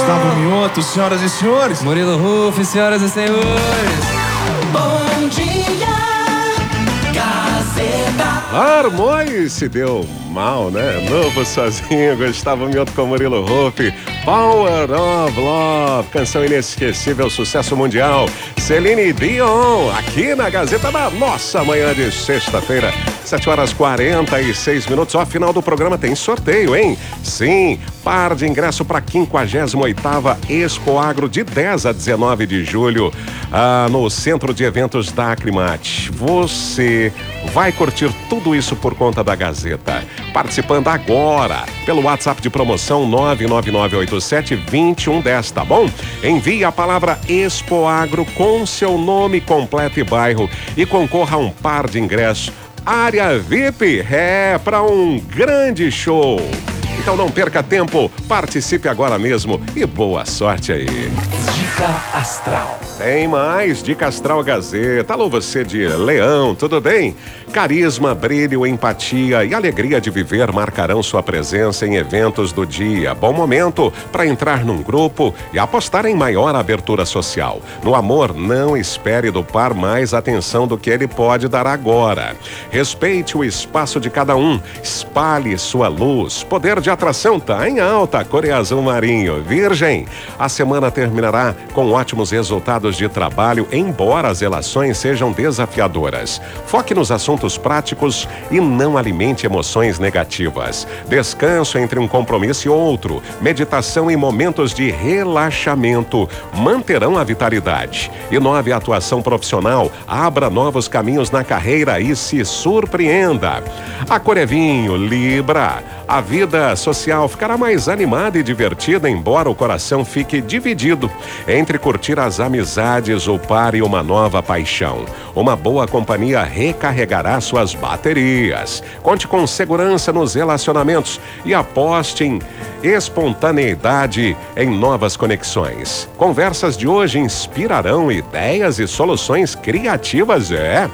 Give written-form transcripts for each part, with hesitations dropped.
Gustavo Mioto, senhoras e senhores. Murilo Ruff, senhoras e senhores. Bom dia, Gazeta. Armoi se deu mal, né? Novo sozinho, Gustavo Mioto com Murilo Ruff. Power of Love, canção inesquecível, sucesso mundial. Celine Dion, aqui na Gazeta da nossa manhã de sexta-feira, 7h46. Ó, final do programa tem sorteio, hein? Sim, par de ingresso para a 58ª Expo Agro de 10 a 19 de julho, no Centro de Eventos da Acrimate. Você vai curtir tudo isso por conta da Gazeta. Participando agora pelo WhatsApp de promoção 99987-2110, tá bom? Envie a palavra Expo Agro com seu nome completo e bairro e concorra a um par de ingressos. Área VIP, para um grande show. Então não perca tempo, participe agora mesmo e boa sorte aí. Dica Astral. Tem mais Dica Astral Gazeta. Alô, você de Leão, tudo bem? Carisma, brilho, empatia e alegria de viver marcarão sua presença em eventos do dia. Bom momento para entrar num grupo e apostar em maior abertura social. No amor, não espere do par mais atenção do que ele pode dar agora. Respeite o espaço de cada um. Espalhe sua luz. Poder de atração tá em alta. Cor é azul marinho. Virgem, a semana terminará com ótimos resultados de trabalho, embora as relações sejam desafiadoras. Foque nos assuntos práticos e não alimente emoções negativas. Descanso entre um compromisso e outro, meditação e momentos de relaxamento manterão a vitalidade. Inove a atuação profissional, abra novos caminhos na carreira e se surpreenda. A cor é vinho, Libra. A vida social ficará mais animada e divertida, embora o coração fique dividido entre curtir as amizades ou pare uma nova paixão. Uma boa companhia recarregará suas baterias. Conte com segurança nos relacionamentos e aposte em espontaneidade em novas conexões. Conversas de hoje inspirarão ideias e soluções criativas.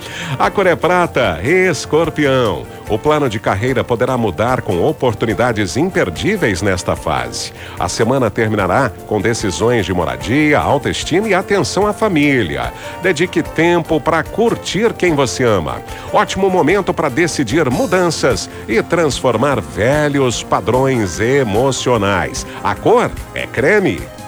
A cor é prata, Escorpião. O plano de carreira poderá mudar com oportunidades imperdíveis nesta fase. A semana terminará com decisões de moradia, autoestima e atenção à família. Dedique tempo para curtir quem você ama. Ótimo momento para decidir mudanças e transformar velhos padrões emocionais. A cor é creme.